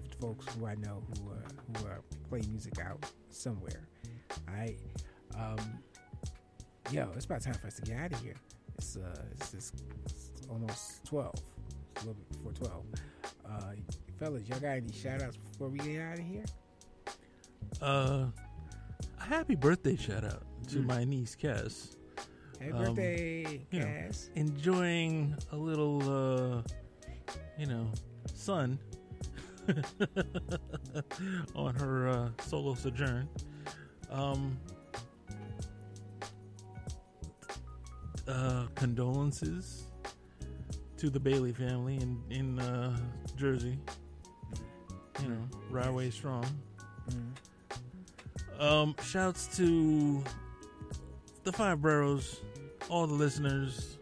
of the folks who I know who play music out somewhere. I it's about time for us to get out of here. It's almost 12. It's a little bit before 12. Fellas, y'all got any shout outs before we get out of here? A happy birthday shout out to my niece Cass. Happy birthday, Cass. Enjoying a little sun on her solo sojourn. Condolences to the Bailey family in Jersey. Ride way strong. Shouts to the Five Boroughs, all the listeners,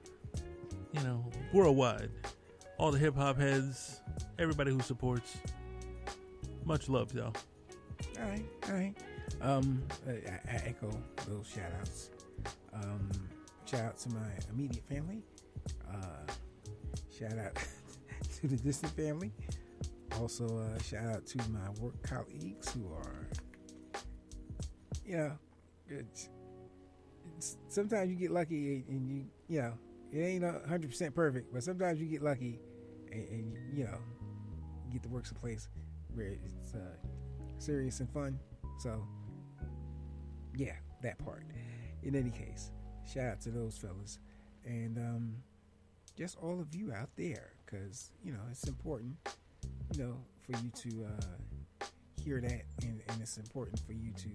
worldwide, all the hip hop heads, everybody who supports. Much love, y'all. All right. I echo those shout outs. Shout out to my immediate family. Shout out to the distant family. Also, shout out to my work colleagues who are, sometimes you get lucky and it ain't 100% perfect, but sometimes you get lucky and you get to work someplace where it's serious and fun. So, yeah, that part. In any case, shout out to those fellas and just all of you out there, because it's important for you to hear that, and it's important for you to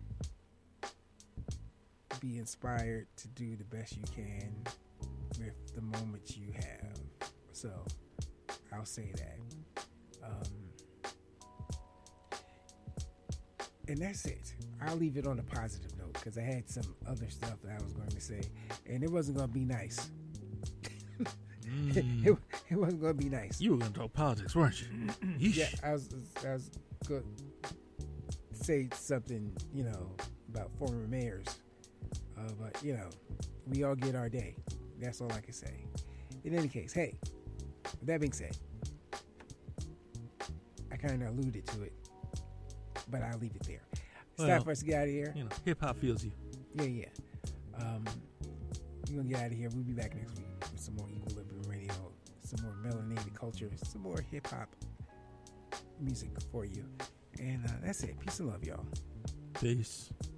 be inspired to do the best you can with the moments you have. So I'll say that. And that's it. I'll leave it on a positive note, because I had some other stuff that I was going to say, and it wasn't going to be nice. It wasn't going to be nice. You were going to talk politics, weren't you? Yeah, I was going to say something, about former mayors. But, we all get our day. That's all I can say. In any case, hey, with that being said, I kind of alluded to it, but I'll leave it there. It's time for us to get out of here. Hip hop feels you. Yeah. We're going to get out of here. We'll be back next week with some more Equilibrium Radio, some more melanated culture, some more hip hop music for you. And that's it. Peace and love, y'all. Peace.